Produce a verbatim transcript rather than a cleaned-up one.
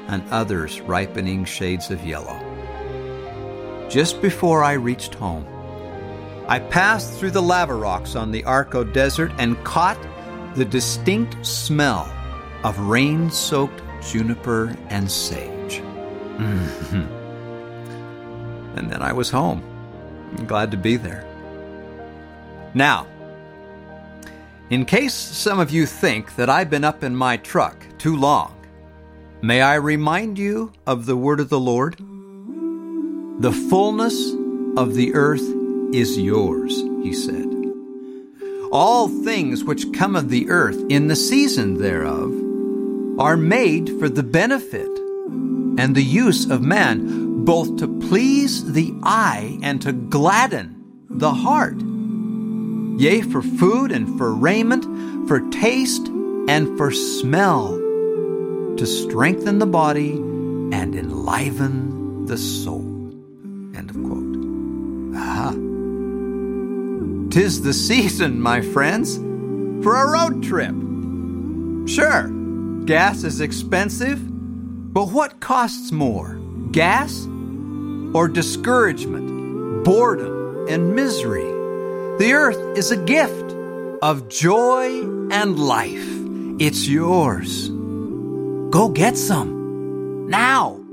and others ripening shades of yellow. Just before I reached home, I passed through the lava rocks on the Arco Desert and caught the distinct smell of rain-soaked juniper and sage. Mm-hmm. And then I was home. I'm glad to be there. Now, in case some of you think that I've been up in my truck too long, may I remind you of the word of the Lord? The fullness of the earth is yours, he said. All things which come of the earth in the season thereof are made for the benefit and the use of man, both to please the eye and to gladden the heart. Yea, for food and for raiment, for taste and for smell, to strengthen the body and enliven the soul. End of quote. Aha. 'Tis the season, my friends, for a road trip. Sure, gas is expensive, but what costs more, gas or discouragement, boredom, and misery? The earth is a gift of joy and life. It's yours. Go get some now.